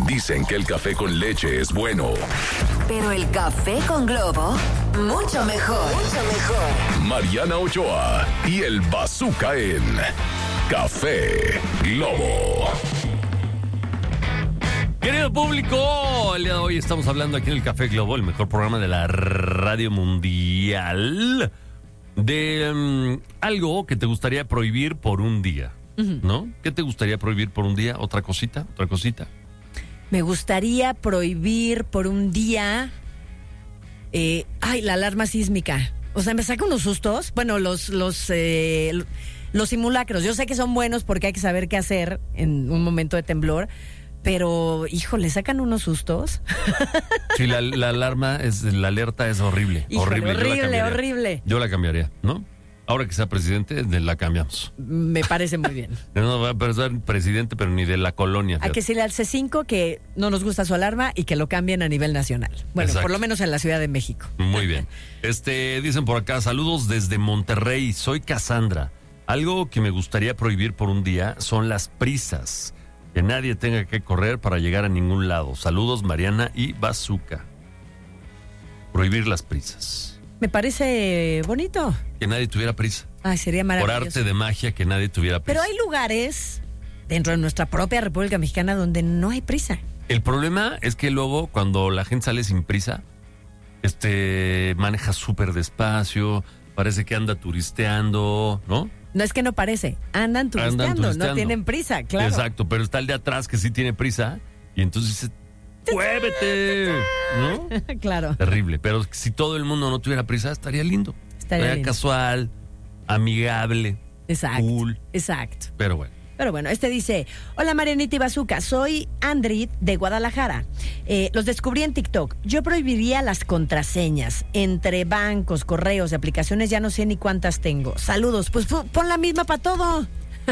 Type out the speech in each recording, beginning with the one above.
Dicen que el café con leche es bueno. Pero el café con Globo, mucho mejor. Mucho mejor. Mariana Ochoa y el Bazooka en Café Globo. Querido público, el día de hoy estamos hablando aquí en el Café Globo, el mejor programa de la radio mundial, de algo que te gustaría prohibir por un día, ¿no? ¿Qué te gustaría prohibir por un día? ¿Otra cosita? Me gustaría prohibir por un día, la alarma sísmica. O sea, me saca unos sustos. Bueno, los simulacros. Yo sé que son buenos porque hay que saber qué hacer en un momento de temblor. Pero, híjole, sacan unos sustos. Sí, la alarma, la alerta es horrible. Híjole, horrible. horrible. Yo la cambiaría, ¿no? Ahora que sea presidente, la cambiamos. Me parece muy bien. No va a ser presidente, pero ni de la colonia. Hay que decirle al C5 que no nos gusta su alarma y que lo cambien a nivel nacional. Bueno, exacto. Por lo menos en la Ciudad de México. Muy bien. Dicen por acá, saludos desde Monterrey, soy Cassandra. Algo que me gustaría prohibir por un día son las prisas. Que nadie tenga que correr para llegar a ningún lado. Saludos, Mariana y Bazooka. Prohibir las prisas. Me parece bonito. Que nadie tuviera prisa. Ay, sería maravilloso. Por arte de magia, que nadie tuviera prisa. Pero hay lugares dentro de nuestra propia República Mexicana donde no hay prisa. El problema es que luego, cuando la gente sale sin prisa, maneja súper despacio, parece que anda turisteando, ¿no? No es que no parece, andan turisteando, no tienen prisa, claro. Exacto, pero está el de atrás que sí tiene prisa y entonces dice, ¡muévete! ¿No? Claro. Terrible, pero si todo el mundo no tuviera prisa, estaría lindo. Estaría lindo. Casual, amigable, exacto, cool. Exacto. Pero bueno, dice, hola Marianita y Bazooka, soy Andrit de Guadalajara. Los descubrí en TikTok. Yo prohibiría las contraseñas entre bancos, correos y aplicaciones, ya no sé ni cuántas tengo. Saludos, pues pon la misma para todo.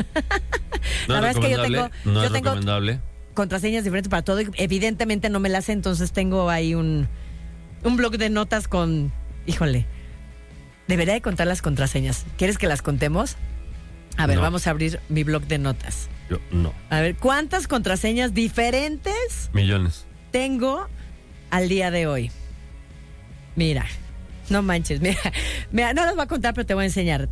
La verdad es que yo tengo contraseñas diferentes para todo y evidentemente no me las sé, entonces tengo ahí un blog de notas con, híjole, debería de contar las contraseñas. ¿Quieres que las contemos? A ver, vamos a abrir mi blog de notas. Yo no. A ver, ¿cuántas contraseñas diferentes millones tengo al día de hoy? Mira, no manches, mira, no las voy a contar, pero te voy a enseñar.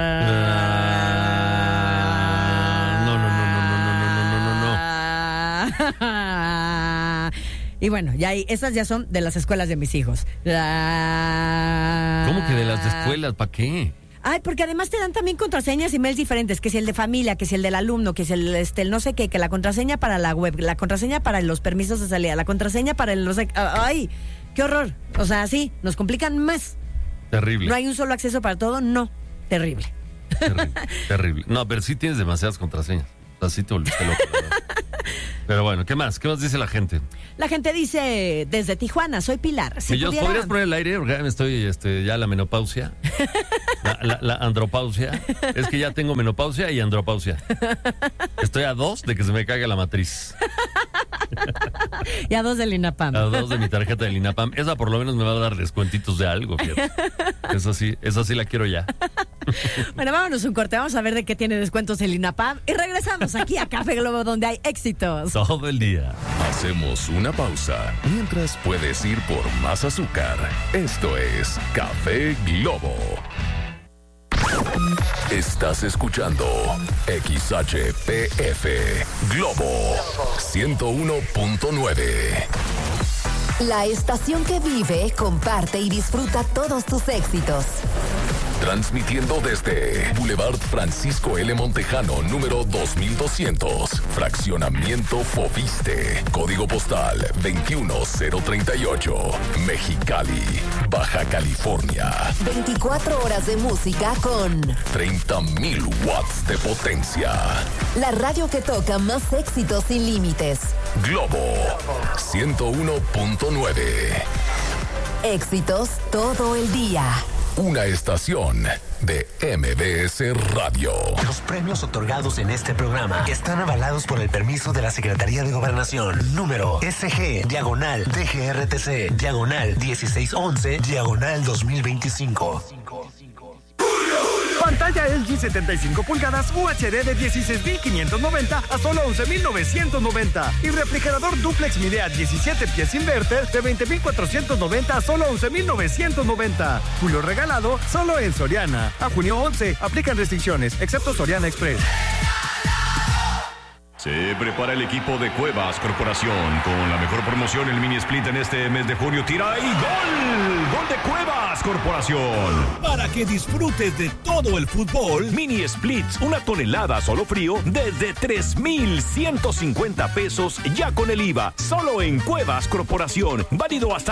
No. Y bueno, esas ya son de las escuelas de mis hijos. ¿Cómo que de las escuelas? ¿Para qué? Ay, porque además te dan también contraseñas y mails diferentes, que si el de familia, que si el del alumno, que si el no sé qué, que la contraseña para la web, la contraseña para los permisos de salida, la contraseña para el no sé... ¡Ay! ¡Qué horror! O sea, sí, nos complican más. Terrible. ¿No hay un solo acceso para todo? No. Terrible. Terrible. No, pero sí tienes demasiadas contraseñas. O sea, sí te volviste loco, ¿verdad? Pero bueno, ¿qué más? ¿Qué más dice la gente? La gente dice, desde Tijuana, soy Pilar. Si pudiera... ¿Podrías poner el aire? Porque estoy ya la menopausia. La andropausia. Es que ya tengo menopausia y andropausia. Estoy a 2 de que se me caiga la matriz. Y a 2 del INAPAM. A 2 de mi tarjeta del INAPAM. Esa por lo menos me va a dar descuentitos de algo, fíjate. Esa sí la quiero ya. Bueno, vámonos un corte. Vamos a ver de qué tiene descuentos el INAPAM. Y regresamos aquí a Café Globo, donde hay éxitos. Todo el día. Hacemos una pausa mientras puedes ir por más azúcar. Esto es Café Globo. Estás escuchando XHPF Globo 101.9. La estación que vive, comparte y disfruta todos tus éxitos. Transmitiendo desde Boulevard Francisco L. Montejano, número 2200. Fraccionamiento Foviste. Código postal 21038. Mexicali, Baja California. 24 horas de música con 30,000 watts de potencia. La radio que toca más éxitos sin límites. Globo 101.9. Éxitos todo el día. Una estación de MBS Radio. Los premios otorgados en este programa están avalados por el permiso de la Secretaría de Gobernación. Número SG/DGRTC/1611/2025. Ponte Pantalla LG 75 pulgadas UHD de 16.590 a solo 11.990. Y refrigerador duplex Midea 17 pies inverter de 20.490 a solo 11.990. Julio regalado solo en Soriana. A junio 11. Aplican restricciones, excepto Soriana Express. Se prepara el equipo de Cuevas Corporación con la mejor promoción, el mini split en este mes de junio. Tira y gol. Gol de Cuevas Corporación. Para que disfrutes de todo el fútbol. Mini splits, 1 tonelada solo frío desde 3,150 pesos ya con el IVA. Solo en Cuevas Corporación. Válido hasta